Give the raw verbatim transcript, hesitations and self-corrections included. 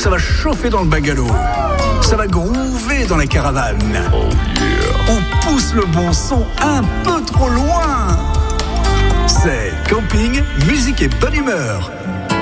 Ça va chauffer dans le bungalow. Ça va groover dans la caravane. Oh yeah. On pousse le bon son un peu trop loin. C'est camping, musique et bonne humeur.